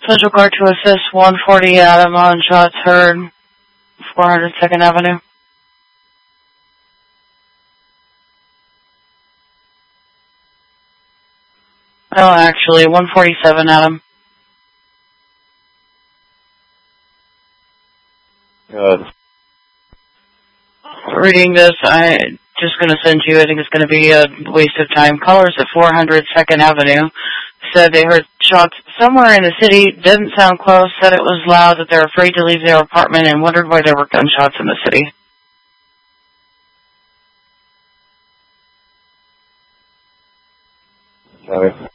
Central Guard to assist 140 Adam on shots heard, 400 2nd Avenue. Oh, actually, 147 Adam. Good. Reading this, I'm just going to send you, I think it's going to be a waste of time. Callers at 400 2nd Avenue said they heard shots somewhere in the city, didn't sound close, said it was loud, that they're afraid to leave their apartment, and wondered why there were gunshots in the city. Okay.